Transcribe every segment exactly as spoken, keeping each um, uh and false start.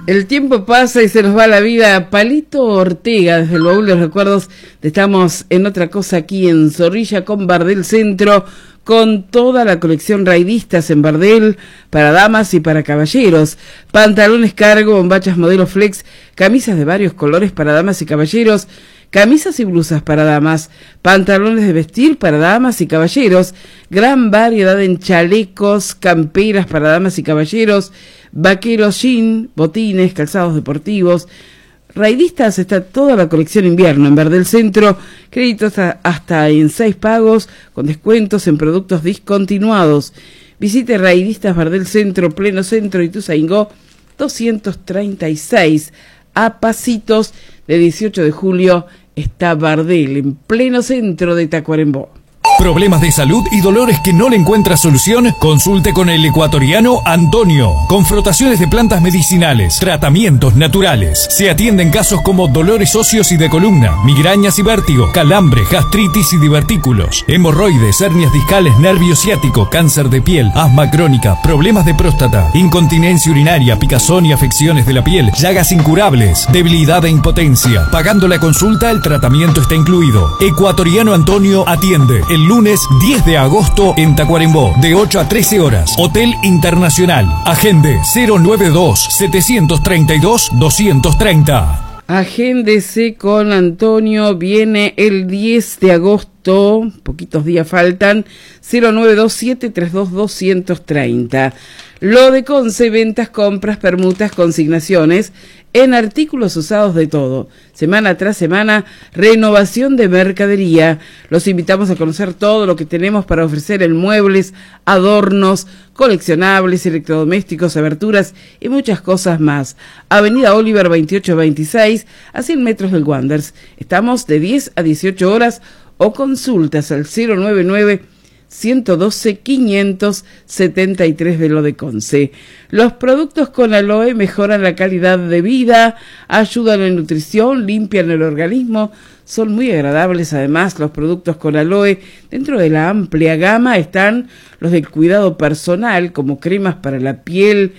El tiempo pasa y se nos va la vida. Palito Ortega, desde el baúl de los recuerdos, estamos en otra cosa aquí en Zorrilla con Bardel Centro, con toda la colección raidistas en Bardel, para damas y para caballeros. Pantalones cargo, bombachas modelo flex, camisas de varios colores para damas y caballeros, camisas y blusas para damas, pantalones de vestir para damas y caballeros, gran variedad en chalecos, camperas para damas y caballeros, vaqueros, jean, botines, calzados deportivos. Raidistas está toda la colección invierno en Bardel Centro, créditos hasta, hasta en seis pagos, con descuentos en productos discontinuados. Visite Raidistas Bardel Centro, pleno centro, Ituzaingó doscientos treinta y seis. A pasitos de dieciocho de julio está Bardel, en pleno centro de Tacuarembó. ¿Problemas de salud y dolores que no le encuentra solución? Consulte con el ecuatoriano Antonio. Con frotaciones de plantas medicinales, tratamientos naturales. Se atienden casos como dolores óseos y de columna, migrañas y vértigo, calambre, gastritis y divertículos, hemorroides, hernias discales, nervio ciático, cáncer de piel, asma crónica, problemas de próstata, incontinencia urinaria, picazón y afecciones de la piel, llagas incurables, debilidad e impotencia. Pagando la consulta, el tratamiento está incluido. Ecuatoriano Antonio atiende el lunes diez de agosto en Tacuarembó, de ocho a trece horas. Hotel Internacional. Agende cero nueve dos, siete tres dos, dos tres cero. Agéndese con Antonio, viene el diez de agosto, poquitos días faltan, cero nueve dos, siete tres dos, dos tres cero. Lo de Conce, ventas, compras, permutas, consignaciones en artículos usados de todo. Semana tras semana, renovación de mercadería. Los invitamos a conocer todo lo que tenemos para ofrecer en muebles, adornos, coleccionables, electrodomésticos, aberturas y muchas cosas más. Avenida Oliver veintiocho veintiséis, a cien metros del Wanderers. Estamos de diez a dieciocho horas o consultas al cero nueve nueve, ciento doce, quinientos setenta y tres de lo de Conce. Los productos con aloe mejoran la calidad de vida, ayudan en nutrición, limpian el organismo, son muy agradables. Además, los productos con aloe, dentro de la amplia gama están los del cuidado personal, como cremas para la piel,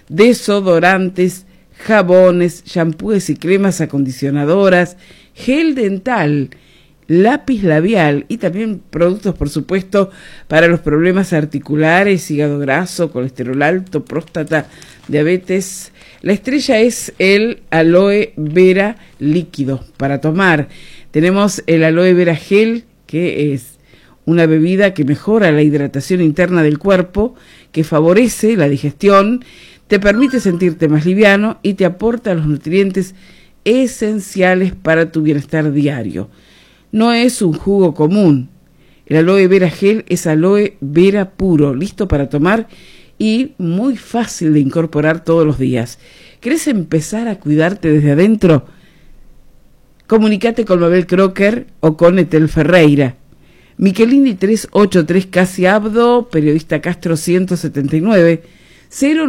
desodorantes, jabones, shampoos y cremas acondicionadoras, gel dental, lápiz labial y también productos, por supuesto, para los problemas articulares, hígado graso, colesterol alto, próstata, diabetes. La estrella es el aloe vera líquido para tomar. Tenemos el aloe vera gel, que es una bebida que mejora la hidratación interna del cuerpo, que favorece la digestión, te permite sentirte más liviano y te aporta los nutrientes esenciales para tu bienestar diario. No es un jugo común. El aloe vera gel es aloe vera puro, listo para tomar y muy fácil de incorporar todos los días. ¿Querés empezar a cuidarte desde adentro? Comunicate con Mabel Crocker o con Etel Ferreira. Michelini trescientos ochenta y tres Casi Abdo, periodista Castro ciento setenta y nueve, cero